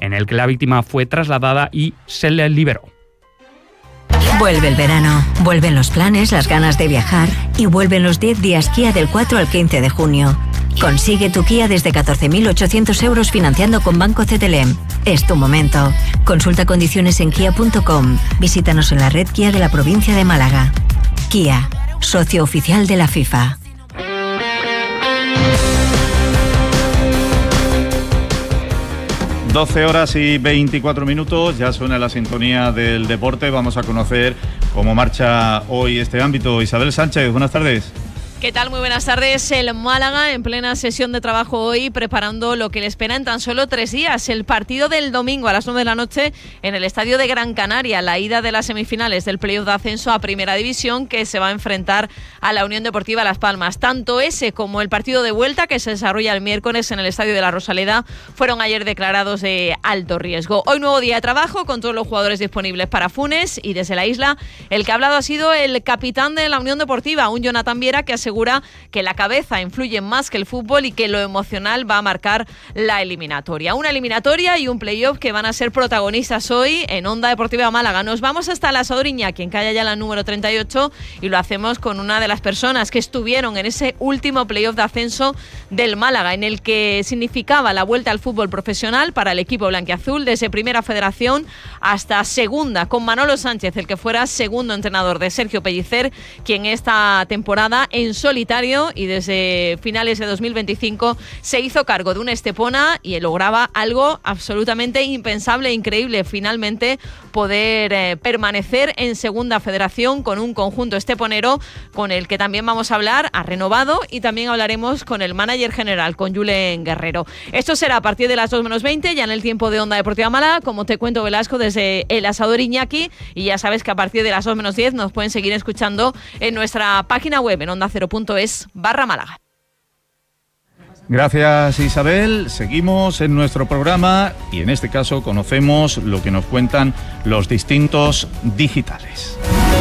en el que la víctima fue trasladada y se le liberó. Vuelve el verano, vuelven los planes, las ganas de viajar y vuelven los 10 días Kia del 4 al 15 de junio. Consigue tu Kia desde 14.800 euros financiando con Banco CTLM. Es tu momento. Consulta condiciones en kia.com. Visítanos en la red Kia de la provincia de Málaga. Kia, socio oficial de la FIFA. (12:24), ya suena la sintonía del deporte. Vamos a conocer cómo marcha hoy este ámbito. Isabel Sánchez, buenas tardes. ¿Qué tal? Muy buenas tardes. El Málaga en plena sesión de trabajo hoy, preparando lo que le espera en tan solo 3 días. El partido del domingo a las 9 de la noche en el estadio de Gran Canaria, la ida de las semifinales del playoff de ascenso a Primera División, que se va a enfrentar a la Unión Deportiva Las Palmas. Tanto ese como el partido de vuelta, que se desarrolla el miércoles en el estadio de la Rosaleda, fueron ayer declarados de alto riesgo. Hoy nuevo día de trabajo con todos los jugadores disponibles para Funes, y desde la isla el que ha hablado ha sido el capitán de la Unión Deportiva, un Jonathan Viera, que asegura que la cabeza influye más que el fútbol y que lo emocional va a marcar la eliminatoria. Una eliminatoria y un playoff que van a ser protagonistas hoy en Onda Deportiva Málaga. Nos vamos hasta el Asador Iñaki, en calle Ayala número 38, y lo hacemos con una de las personas que estuvieron en ese último playoff de ascenso del Málaga, en el que significaba la vuelta al fútbol profesional para el equipo blanquiazul, desde Primera Federación hasta Segunda, con Manolo Sánchez, el que fuera segundo entrenador de Sergio Pellicer, quien esta temporada en solitario y desde finales de 2025 se hizo cargo de una Estepona y lograba algo absolutamente impensable e increíble: finalmente poder permanecer en Segunda Federación con un conjunto esteponero con el que también vamos a hablar. Ha renovado, y también hablaremos con el manager general, con Julen Guerrero. Esto será a partir de las 2:20, ya en el tiempo de Onda Deportiva Málaga, como te cuento, Velasco, desde el Asador Iñaki, y ya sabes que a partir de las 2:10 nos pueden seguir escuchando en nuestra página web en ondacero.es/Málaga. Gracias, Isabel. Seguimos en nuestro programa y en este caso conocemos lo que nos cuentan los distintos digitales.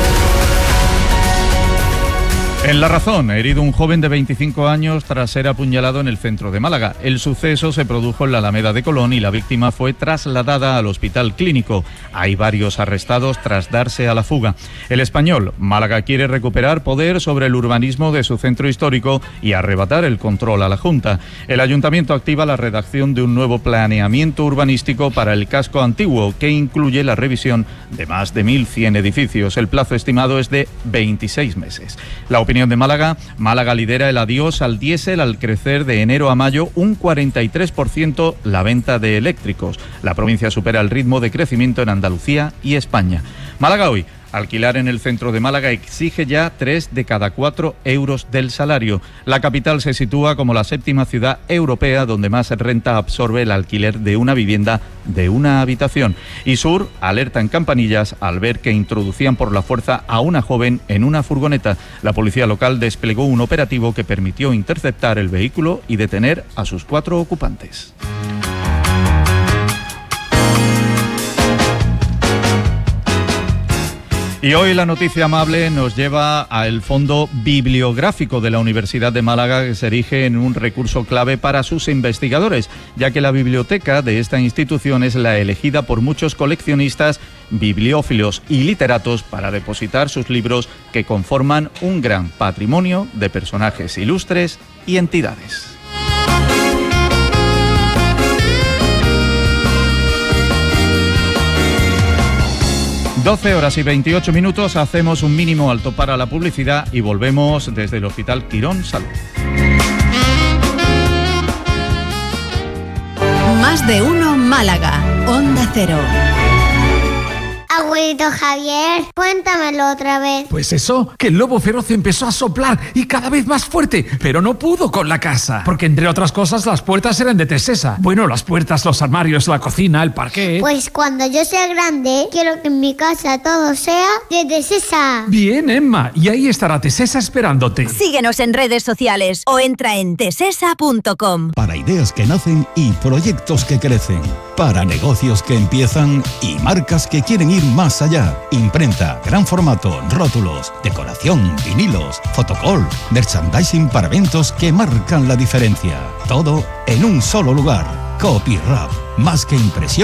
En La Razón, herido un joven de 25 años tras ser apuñalado en el centro de Málaga. El suceso se produjo en la Alameda de Colón y la víctima fue trasladada al Hospital Clínico. Hay varios arrestados tras darse a la fuga. El Español, Málaga quiere recuperar poder sobre el urbanismo de su centro histórico y arrebatar el control a la Junta. El Ayuntamiento activa la redacción de un nuevo planeamiento urbanístico para el casco antiguo, que incluye la revisión de más de 1.100 edificios. El plazo estimado es de 26 meses. La opinión de Málaga. Málaga lidera el adiós al diésel al crecer de enero a mayo un 43% la venta de eléctricos. La provincia supera el ritmo de crecimiento en Andalucía y España. Málaga hoy. Alquilar en el centro de Málaga exige ya 3 de cada 4 euros del salario. La capital se sitúa como la 7ª ciudad europea donde más renta absorbe el alquiler de una vivienda de una habitación. Y Sur alerta en Campanillas al ver que introducían por la fuerza a una joven en una furgoneta. La policía local desplegó un operativo que permitió interceptar el vehículo y detener a sus 4 ocupantes. Y hoy la noticia amable nos lleva al Fondo Bibliográfico de la Universidad de Málaga, que se erige en un recurso clave para sus investigadores, ya que la biblioteca de esta institución es la elegida por muchos coleccionistas, bibliófilos y literatos para depositar sus libros, que conforman un gran patrimonio de personajes ilustres y entidades. 12:28, hacemos un mínimo alto para la publicidad y volvemos desde el Hospital Quirón Salud. Más de uno Málaga, Onda Cero. Abuelito Javier, cuéntamelo otra vez. Pues eso, que el lobo feroz empezó a soplar y cada vez más fuerte, pero no pudo con la casa. Porque entre otras cosas las puertas eran de Tesesa. Bueno, las puertas, los armarios, la cocina, el parquet. Pues cuando yo sea grande, quiero que en mi casa todo sea de Tesesa. Bien, Emma, y ahí estará Tesesa esperándote. Síguenos en redes sociales o entra en tesesa.com. Para ideas que nacen y proyectos que crecen. Para negocios que empiezan y marcas que quieren ir más allá. Imprenta, gran formato, rótulos, decoración, vinilos, fotocall, merchandising para eventos que marcan la diferencia. Todo en un solo lugar. Copyrap, más que impresión.